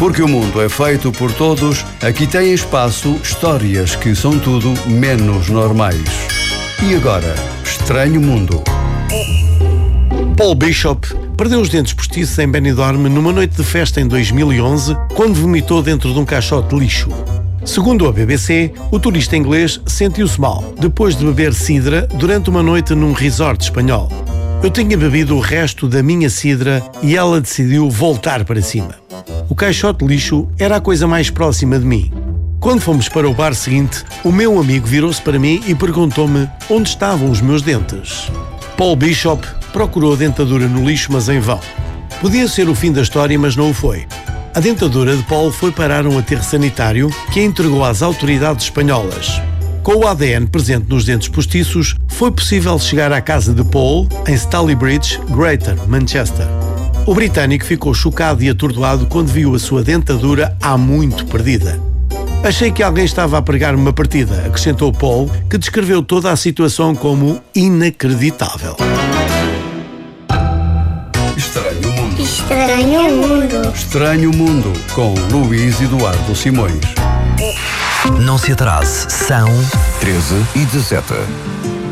Porque o mundo é feito por todos, aqui tem espaço histórias que são tudo menos normais. E agora, Estranho Mundo. Paul Bishop perdeu os dentes postiços em Benidorm numa noite de festa em 2011, quando vomitou dentro de um caixote de lixo. Segundo a BBC, o turista inglês sentiu-se mal depois de beber cidra durante uma noite num resort espanhol. Eu tinha bebido o resto da minha cidra e ela decidiu voltar para cima. O caixote de lixo era a coisa mais próxima de mim. Quando fomos para o bar seguinte, o meu amigo virou-se para mim e perguntou-me onde estavam os meus dentes. Paul Bishop procurou a dentadura no lixo, mas em vão. Podia ser o fim da história, mas não o foi. A dentadura de Paul foi parar a um aterro sanitário que a entregou às autoridades espanholas. Com o ADN presente nos dentes postiços, foi possível chegar à casa de Paul em Stalybridge, Greater Manchester. O britânico ficou chocado e atordoado quando viu a sua dentadura há muito perdida. Achei que alguém estava a pregar-me uma partida, acrescentou Paul, que descreveu toda a situação como inacreditável. Estranho Mundo. Estranho Mundo. Estranho Mundo, com Luís Eduardo Simões. Não se atrase, são 13h17.